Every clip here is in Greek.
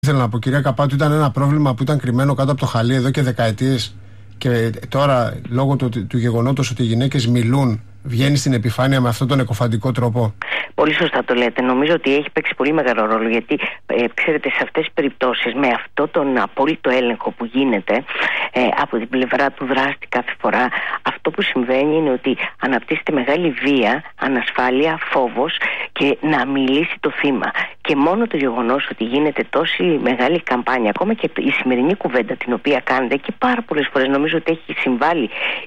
Ήθελα να πω, κυρία Καπάτου, ήταν ένα πρόβλημα που ήταν κρυμμένο κάτω από το χαλί εδώ και δεκαετίες και τώρα λόγω του γεγονότος ότι οι γυναίκες μιλούν, βγαίνει στην επιφάνεια με αυτόν τον εκοφαντικό τρόπο. Πολύ σωστά το λέτε. Νομίζω ότι έχει παίξει πολύ μεγάλο ρόλο, γιατί ξέρετε, σε αυτές τις περιπτώσεις, με αυτό τον απόλυτο έλεγχο που γίνεται από την πλευρά του δράστη κάθε φορά, αυτό που συμβαίνει είναι ότι αναπτύσσεται μεγάλη βία, ανασφάλεια, φόβος και να μιλήσει το θύμα. Και μόνο το γεγονός ότι γίνεται τόση μεγάλη καμπάνια, ακόμα και η σημερινή κουβέντα την οποία κάνετε, και πάρα πολλές φορές νομίζω ότι έχει συμβάλει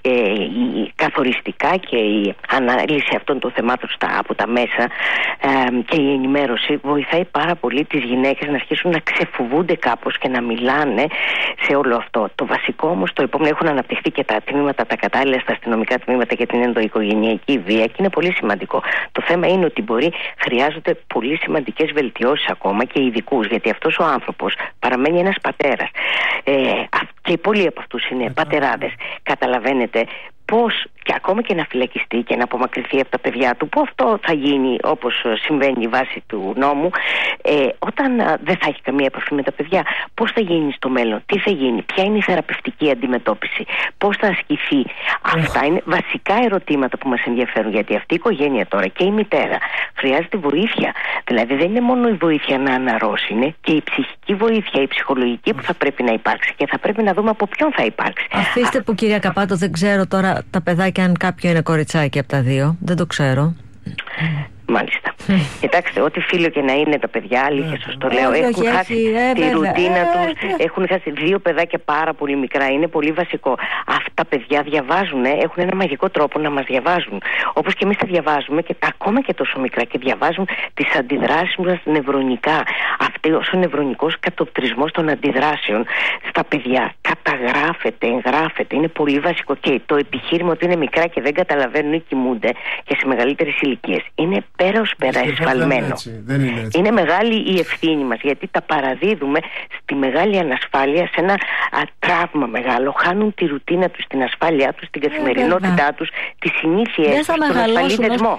καθοριστικά και η ανάλυση αυτών των θεμάτων από τα μέσα και η ενημέρωση βοηθάει πάρα πολύ τις γυναίκες να αρχίσουν να ξεφοβούνται κάπως και να μιλάνε σε όλο αυτό. Το βασικό όμως, το επόμενο, έχουν αναπτυχθεί και τα τμήματα, τα κατάλληλα στα αστυνομικά τμήματα για την ενδοοικογενειακή βία και είναι πολύ σημαντικό. Το θέμα είναι ότι χρειάζονται πολύ σημαντικές βελτιώσεις ακόμα και ειδικούς, γιατί αυτός ο άνθρωπος παραμένει ένας πατέρας και πολλοί από αυτούς είναι πατεράδες. Καταλαβαίνετε πώς, και ακόμα και να φυλακιστεί και να απομακρυνθεί από τα παιδιά του, που αυτό θα γίνει όπως συμβαίνει βάσει του νόμου, όταν δεν θα έχει καμία επαφή με τα παιδιά, πώς θα γίνει στο μέλλον, τι θα γίνει, ποια είναι η θεραπευτική αντιμετώπιση, πώς θα ασκηθεί. Αυτά είναι βασικά ερωτήματα που μας ενδιαφέρουν, γιατί αυτή η οικογένεια τώρα και η μητέρα χρειάζεται βοήθεια. Δηλαδή δεν είναι μόνο η βοήθεια να αναρρώσει, είναι και η ψυχική βοήθεια, η ψυχολογική που θα πρέπει να υπάρξει και θα πρέπει να δούμε από ποιον θα υπάρξει. Αφήστε που, κυρία Καπάτο, δεν ξέρω τώρα τα παιδάκια αν κάποιο είναι κοριτσάκι από τα δύο. Δεν το ξέρω. Μάλιστα. Κοιτάξτε, ό,τι φίλο και να είναι τα παιδιά, αλήθεια σας το λέω, έχουν χάσει τη ρουτίνα τους, έχουν χάσει δύο παιδάκια πάρα πολύ μικρά, είναι πολύ βασικό. Αυτά τα παιδιά διαβάζουν, έχουν ένα μαγικό τρόπο να μας διαβάζουν. Όπως και εμείς τα διαβάζουμε, και ακόμα και τόσο μικρά, και διαβάζουν τις αντιδράσεις μας νευρονικά. Αυτός ο νευρονικός κατοπτρισμός των αντιδράσεων στα παιδιά καταγράφεται, εγγράφεται, είναι πολύ βασικό. Και το επιχείρημα ότι είναι μικρά και δεν καταλαβαίνουν ή κοιμούνται και σε μεγαλύτερες ηλικίες είναι πέρα ως πέρα εσφαλμένο. Δεν είναι έτσι. Είναι μεγάλη η ευθύνη μας, γιατί τα παραδίδουμε στη μεγάλη ανασφάλεια, σε ένα τραύμα μεγάλο. Χάνουν τη ρουτίνα τους, την ασφάλειά τους, την καθημερινότητά τους, τις συνήθειές τους, τον ασφαλή δεσμό.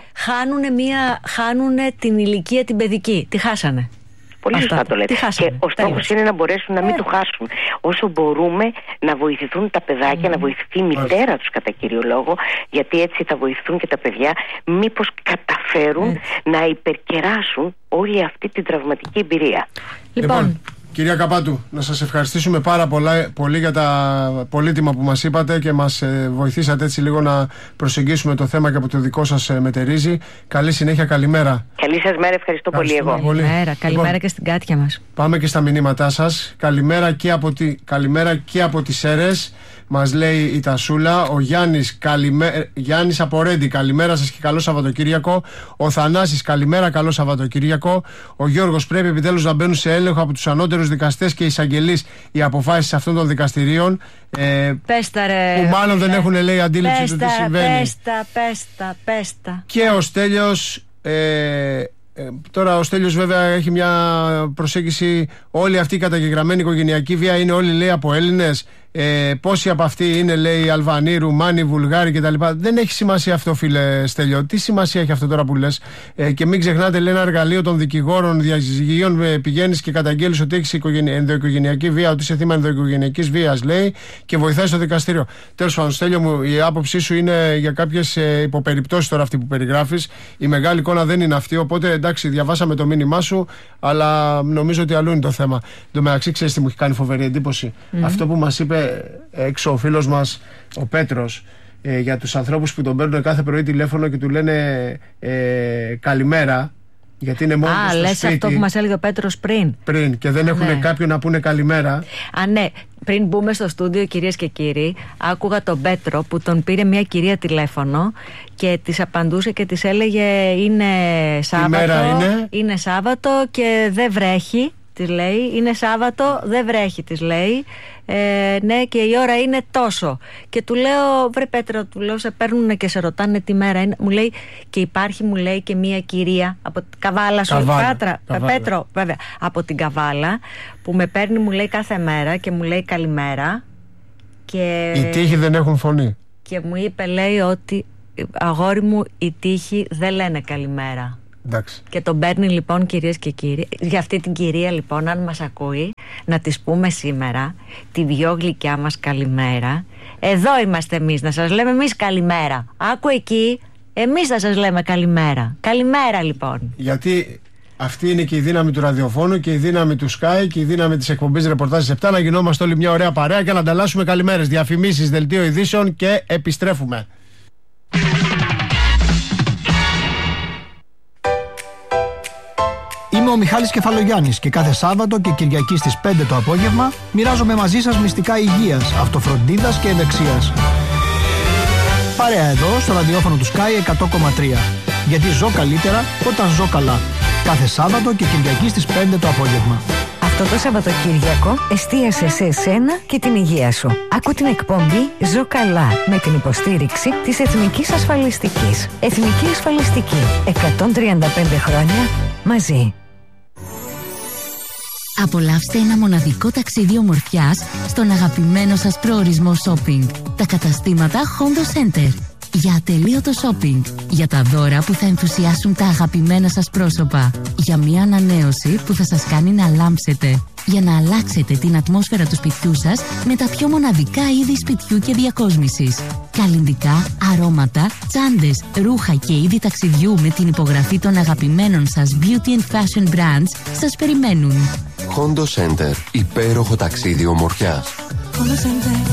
Χάνουν την ηλικία την παιδική. Τη χάσανε. Πολύ σωστά το λέτε. Και ο στόχος είναι να μπορέσουν να μην το χάσουν. Όσο μπορούμε να βοηθηθούν τα παιδάκια, να βοηθηθεί η μητέρα τους κατά κύριο λόγο, γιατί έτσι θα βοηθηθούν και τα παιδιά, μήπως καταφέρουν να υπερκεράσουν όλη αυτή την τραυματική εμπειρία. Λοιπόν, κυρία Καπάτου, να σας ευχαριστήσουμε πάρα πολύ για τα πολύτιμα που μας είπατε και μας βοηθήσατε έτσι λίγο να προσεγγίσουμε το θέμα και από το δικό σας μετερίζει. Καλή συνέχεια, καλημέρα. Καλή σας μέρα, ευχαριστώ πολύ εγώ. Καλημέρα και στην Κάτια μας. Πάμε και στα μηνύματά σας. Καλημέρα και από τις Σέρρες. Μας λέει η Τασούλα. Ο Γιάννης από Ρέντι, καλημέρα σας και καλό Σαββατοκύριακο. Ο Θανάσης, καλημέρα, καλό Σαββατοκύριακο. Ο Γιώργος, πρέπει επιτέλους να μπαίνουν σε έλεγχο από τους ανώτερους δικαστές και εισαγγελείς οι αποφάσεις αυτών των δικαστηρίων. Πέστα ρε. Που μάλλον δεν έχουν, λέει, αντίληψη του τι συμβαίνει. Πέστα. Και ο Στέλιος. Τώρα ο Στέλιος βέβαια έχει μια προσέγγιση. Όλη αυτή η καταγεγραμμένη οικογενειακή βία είναι όλοι, λέει, από Έλληνες. Πόσοι από αυτοί είναι, λέει, Αλβανοί, Ρουμάνοι, Βουλγάροι κτλ. Δεν έχει σημασία αυτό, φίλε Στέλιο. Τι σημασία έχει αυτό τώρα που λες? Και μην ξεχνάτε, λέει, ένα εργαλείο των δικηγόρων διαζυγίων. Πηγαίνεις και καταγγέλεις ότι έχεις ενδοοικογενειακή βία, ότι είσαι θύμα ενδοοικογενειακής βίας, λέει, και βοηθάει στο δικαστήριο. Τέλος πάντων, Στέλιο μου, η άποψή σου είναι για κάποιες υποπεριπτώσεις τώρα αυτή που περιγράφεις. Η μεγάλη εικόνα δεν είναι αυτή. Οπότε εντάξει, διαβάσαμε το μήνυμά σου, αλλά νομίζω ότι αλλού είναι το θέμα. Εν τω μεταξύ, ξέρεις τι μου έχει κάνει φοβερή εντύπωση? Αυτό που μας είπε έξω ο φίλος μας ο Πέτρος για τους ανθρώπους που τον παίρνουν κάθε πρωί τηλέφωνο και του λένε καλημέρα, γιατί είναι μόνο στο λες σπίτι. Αυτό που μας έλεγε ο Πέτρος πριν και δεν έχουν κάποιον να πούνε καλημέρα. Ναι. Πριν μπούμε στο στούντιο, κυρίες και κύριοι, άκουγα τον Πέτρο που τον πήρε μια κυρία τηλέφωνο και της απαντούσε και της έλεγε είναι Σάββατο, είναι Σάββατο και δεν βρέχει, της λέει, είναι Σάββατο, δεν βρέχει, της λέει. Ναι, και η ώρα είναι τόσο. Και του λέω, βρε Πέτρο, του λέω, σε παίρνουν και σε ρωτάνε τι μέρα είναι. Μου λέει, και υπάρχει, μου λέει, και μια κυρία από την Καβάλα, Πέτρο, βέβαια, από την Καβάλα, που με παίρνει, μου λέει, κάθε μέρα και μου λέει καλημέρα. Και οι τύχοι δεν έχουν φωνή. Και μου είπε, λέει, ότι αγόρι μου, οι τύχοι δεν λένε καλημέρα. Εντάξει. Και τον παίρνει λοιπόν, κυρίες και κύριοι. Για αυτή την κυρία λοιπόν, αν μας ακούει, να της πούμε σήμερα τη δυο γλυκιά μας καλημέρα. Εδώ είμαστε εμείς, να σας λέμε εμείς καλημέρα. Άκου εκεί, εμείς θα σας λέμε καλημέρα. Καλημέρα λοιπόν. Γιατί αυτή είναι και η δύναμη του ραδιοφώνου και η δύναμη του Sky και η δύναμη της εκπομπής Ρεπορτάζ 7, να γινόμαστε όλοι μια ωραία παρέα και να ανταλλάσσουμε καλημέρες. Διαφημίσεις, δελτίο ειδήσεων και επιστρέφουμε. Είμαι ο Μιχάλης Κεφαλογιάννης και κάθε Σάββατο και Κυριακή στις 5 το απόγευμα μοιράζομαι μαζί σας μυστικά υγείας, αυτοφροντίδας και ευεξίας. Παρέα εδώ στο ραδιόφωνο του Sky 100,3. Γιατί ζω καλύτερα όταν ζω καλά. Κάθε Σάββατο και Κυριακή στις 5 το απόγευμα. Αυτό το Σαββατοκύριακο εστίασε σε εσένα και την υγεία σου. Άκου την εκπομπή «Ζω καλά» με την υποστήριξη της Εθνικής Ασφαλιστικής. Εθνική Ασφαλιστική. 135 χρόνια μαζί. Απολαύστε ένα μοναδικό ταξίδι ομορφιάς στον αγαπημένο σας προορισμό shopping. Τα καταστήματα Hondo Center. Για ατελείωτο shopping. Για τα δώρα που θα ενθουσιάσουν τα αγαπημένα σας πρόσωπα. Για μια ανανέωση που θα σας κάνει να λάμψετε. Για να αλλάξετε την ατμόσφαιρα του σπιτιού σας με τα πιο μοναδικά είδη σπιτιού και διακόσμησης. Καλλυντικά, αρώματα, τσάντες, ρούχα και είδη ταξιδιού με την υπογραφή των αγαπημένων σας beauty and fashion brands σας περιμένουν. Hondo Center. Υπέροχο ταξίδι ομορφιάς. Hondo Center.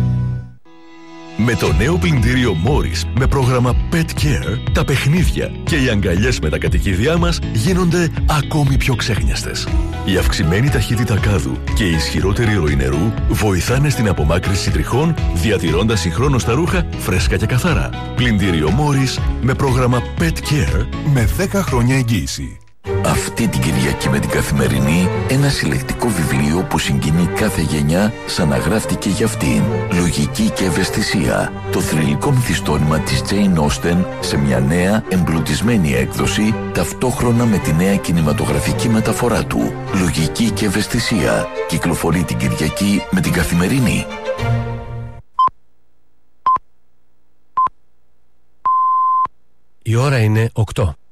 Με το νέο πλυντήριο Morris με πρόγραμμα Pet Care, τα παιχνίδια και οι αγκαλιές με τα κατοικίδια μας γίνονται ακόμη πιο ξέχνιαστες. Η αυξημένη ταχύτητα κάδου και η ισχυρότερη ροή νερού βοηθάνε στην απομάκρυνση τριχών, διατηρώντας συγχρόνως τα ρούχα φρέσκα και καθαρά. Πλυντήριο Morris με πρόγραμμα Pet Care με 10 χρόνια εγγύηση. Αυτή την Κυριακή με την Καθημερινή, ένα συλλεκτικό βιβλίο που συγκινεί κάθε γενιά σαν να γράφτηκε για αυτήν. Λογική και ευαισθησία. Το θρυλικό μυθιστόρημα της Jane Austen σε μια νέα εμπλουτισμένη έκδοση, ταυτόχρονα με τη νέα κινηματογραφική μεταφορά του. Λογική και ευαισθησία. Κυκλοφορεί την Κυριακή με την Καθημερινή. Η ώρα είναι 8.